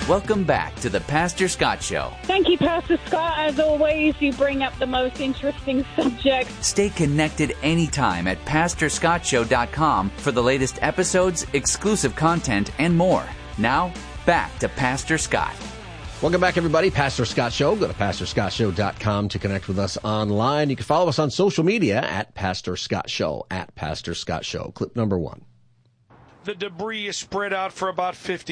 Welcome back to the Pastor Scott Show. Thank you, Pastor Scott. As always, you bring up the most interesting subjects. Stay connected anytime at PastorScottShow.com for the latest episodes, exclusive content, and more. Now, back to Pastor Scott. Welcome back, everybody. Pastor Scott Show. Go to PastorScottShow.com to connect with us online. You can follow us on social media at Pastor Scott Show, at Pastor Scott Show. Clip number 1. The debris is spread out for about 50